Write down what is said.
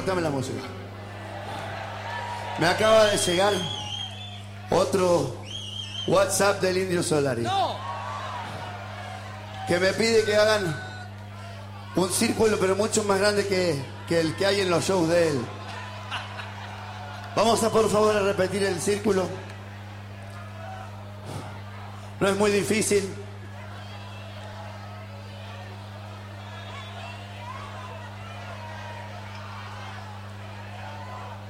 cortame la música. Me acaba de llegar otro WhatsApp del Indio Solari. ¡No! Que me pide que hagan un círculo, pero mucho más grande que el que hay en los shows de él. Vamos a, por favor, a repetir el círculo. No es muy difícil.